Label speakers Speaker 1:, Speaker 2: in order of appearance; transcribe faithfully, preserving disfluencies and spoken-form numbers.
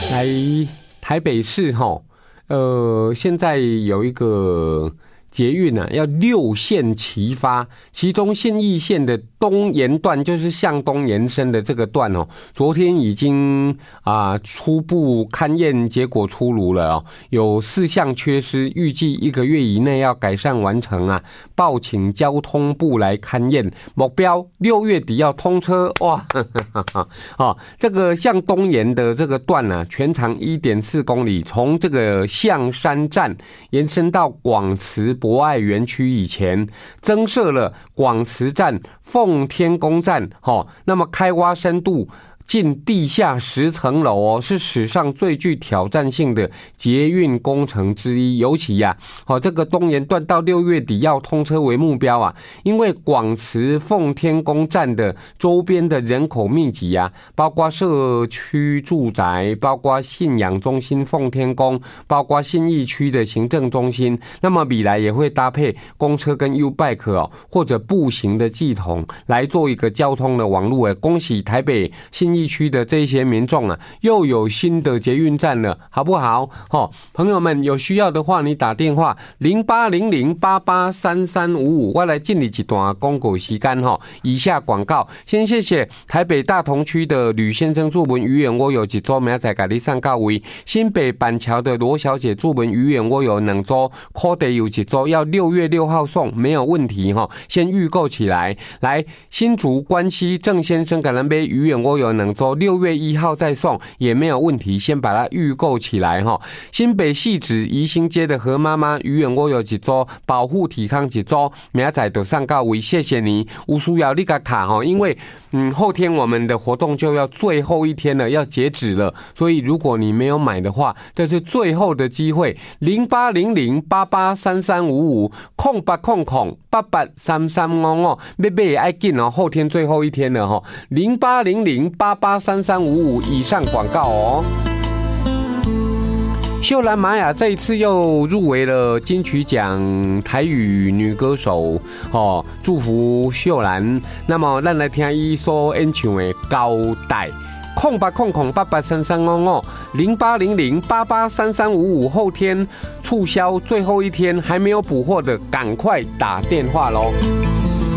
Speaker 1: 来台北市哈，呃，现在有一个捷运啊，要六线齐发，其中信义线的东延段就是向东延伸的这个段哦，昨天已经啊初步勘验结果出炉了哦，有四项缺失，预计一个月以内要改善完成啊，报请交通部来勘验，目标六月底要通车哇！呵呵呵哦，这个向东延的这个段呢、啊，全长 一点四公里，从这个象山站延伸到广慈博爱园区以前，增设了广慈站、奉天宫站，哦，那么开挖深度近地下十层楼哦，是史上最具挑战性的捷运工程之一。尤其呀、啊，哦，这个东延段到六月底要通车为目标啊，因为广慈奉天宫站的周边的人口密集啊，包括社区住宅，包括信仰中心奉天宫，包括信义区的行政中心，那么未来也会搭配公车跟 U-Bike 哦，或者步行的系统来做一个交通的网络。恭喜台北信义区的这些民众啊，又有新的捷运站了，好不好？哦，朋友们有需要的话，你打电话零八零零八八三三五五，我来进你一段广告时间哈。以下广告，先谢谢台北大同区的吕先生注文鱼圆，我有一组，明仔给你送到位。新北板桥的罗小姐注文鱼圆，我有两组，可得有一组，要六月六号送，没有问题哈。先预购起来。来，新竹关西郑先生给咱买鱼圆，我有两组，六月一号再送也没有问题，先把它预购起来哈。新北汐止宜兴街的何妈妈鱼圆，我有一组，保护体康一组，明仔就送到位，谢谢你。有需要你个卡哈，因为嗯后天我们的活动就要最后一天了，要截止了，所以如果你没有买的话，这是最后的机会。零八零零八八三三五五空八空空八八三三五五，要买也爱紧哦，后天最后一天了哈。零八零零八八三三五五以上广告哦。秀兰玛雅这一次又入围了金曲奖台语女歌手哦，祝福秀兰。那么咱来听伊所演唱的交代。空八空空八八三三五五零八零零八八三三五五，后天促销最后一天还没有补货的，赶快打电话喽！